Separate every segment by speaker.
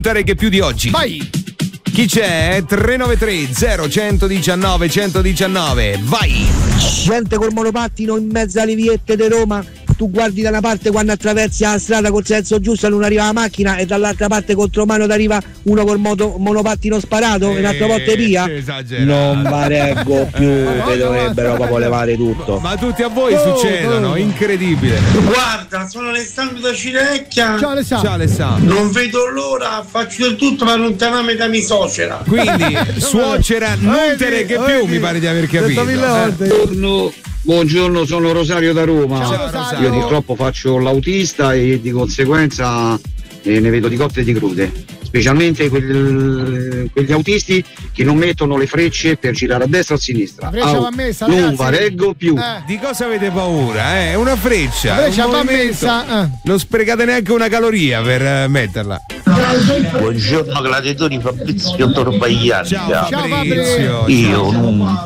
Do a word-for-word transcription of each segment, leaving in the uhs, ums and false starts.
Speaker 1: Che più di oggi.
Speaker 2: Vai!
Speaker 1: Chi c'è? tre nove tre zero uno uno nove uno uno nove. Vai!
Speaker 3: Gente col monopattino in mezzo alle viette di Roma. Tu guardi da una parte quando attraversi la strada col senso giusto non arriva la macchina e dall'altra parte contromano ti arriva uno col moto, monopattino sparato e un altro volta via. Non va reggo più, che dovrebbero proprio levare tutto.
Speaker 1: Ma tutti a voi oh, succedono, oh. Incredibile.
Speaker 4: Guarda, sono Alessandro da Cirecchia.
Speaker 2: Ciao Alessandro.
Speaker 1: Ciao Alessandro.
Speaker 4: Non vedo l'ora, faccio del tutto per allontanarmi da mia suocera.
Speaker 1: Quindi suocera non te ne che più, mi pare di aver capito.
Speaker 5: Buongiorno. Buongiorno, sono Rosario da Roma.
Speaker 1: Ciao, Rosario.
Speaker 5: Io purtroppo faccio l'autista e di conseguenza eh, ne vedo di cotte e di crude, specialmente quel, quegli autisti che non mettono le frecce per girare a destra o a sinistra.
Speaker 2: Oh, messa,
Speaker 5: non va reggo più.
Speaker 1: Eh. Di cosa avete paura? Eh? È una freccia.
Speaker 2: La freccia
Speaker 1: un
Speaker 2: va messa. Eh.
Speaker 1: Non sprecate neanche una caloria per uh, metterla.
Speaker 6: Buongiorno gladiatori, Fabrizio Torbagliani.
Speaker 1: Ciao,
Speaker 2: Ciao
Speaker 1: Fabrizio.
Speaker 6: Io non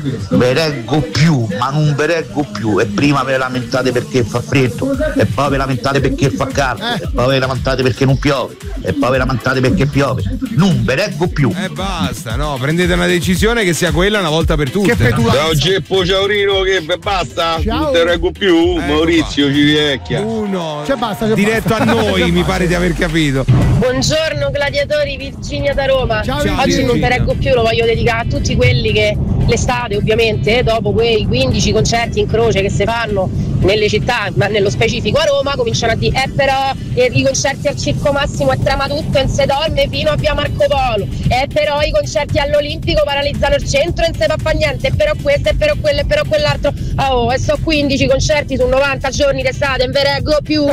Speaker 6: ve reggo più, ma non ve reggo più. E prima ve lamentate perché fa freddo, e poi ve lamentate perché fa caldo,
Speaker 2: eh.
Speaker 6: e poi ve lamentate perché non piove, e poi ve lamentate perché piove. Non ve reggo più.
Speaker 1: E eh basta, no, prendete una decisione che sia quella una volta per tutte.
Speaker 2: Che
Speaker 1: no?
Speaker 7: Ciao Geppo Ciaurino, che basta,
Speaker 2: Ciao.
Speaker 7: non te reggo più.
Speaker 1: Ecco
Speaker 7: Maurizio Civicchia.
Speaker 1: Uno
Speaker 2: c'è basta, c'è
Speaker 1: diretto
Speaker 2: basta.
Speaker 1: a noi, mi pare di aver capito.
Speaker 8: Buongiorno gladiatori, Virginia da Roma.
Speaker 2: Ciao,
Speaker 8: Oggi
Speaker 2: Virginia.
Speaker 8: non te reggo più, lo voglio dedicare a tutti quelli che l'estate ovviamente, dopo quei quindici concerti in croce che si fanno nelle città, ma nello specifico a Roma, cominciano a dire eh però eh, i concerti al Circo Massimo è trama tutto e se dorme fino a via Marco Polo, eh però i concerti all'Olimpico paralizzano il centro e non si fa niente, e però questo, e però quello, e però quell'altro. Oh, e so quindici concerti su novanta giorni d'estate, non ve reggo più.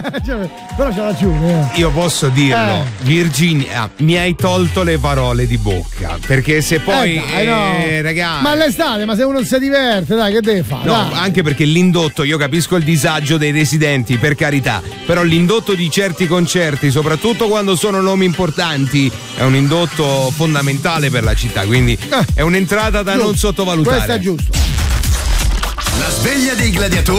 Speaker 2: Però c'è ragione.
Speaker 1: Io posso dirlo,
Speaker 2: Eh.
Speaker 1: Virginia, mi hai tolto le parole di bocca, perché se poi
Speaker 2: Eh, dai, no.
Speaker 1: eh, ragazzi,
Speaker 2: Ma all'estate, ma se uno si diverte, dai, che deve fare?
Speaker 1: no,
Speaker 2: Dai.
Speaker 1: anche perché l'indotto, io capisco il disagio dei residenti, per carità, però l'indotto di certi concerti, soprattutto quando sono nomi importanti, è un indotto fondamentale per la città, quindi
Speaker 2: Eh.
Speaker 1: è un'entrata da
Speaker 2: Giusto.
Speaker 1: non sottovalutare.
Speaker 2: Questo è giusto.
Speaker 9: La sveglia dei gladiatori